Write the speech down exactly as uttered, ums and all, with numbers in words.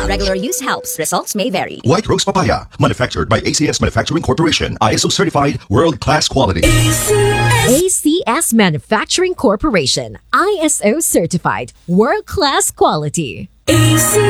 regular use helps. Results may vary. White Rose Papaya, manufactured by A C S Manufacturing Corporation, I S O certified, world-class quality. A C S Manufacturing Corporation, I S O certified, world-class quality. A C